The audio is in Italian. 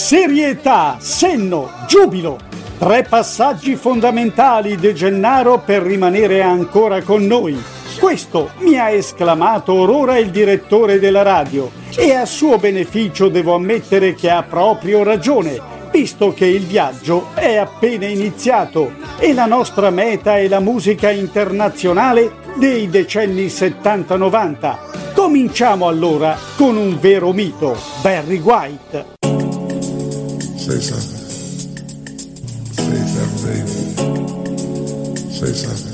serietà, senno, giubilo. 3 passaggi fondamentali De Gennaro per rimanere ancora con noi. Questo mi ha esclamato orora il direttore della radio e a suo beneficio devo ammettere che ha proprio ragione, visto che il viaggio è appena iniziato e la nostra meta è la musica internazionale dei decenni 70-90. Cominciamo allora con un vero mito, Barry White. Say something. Say something, baby. Say something.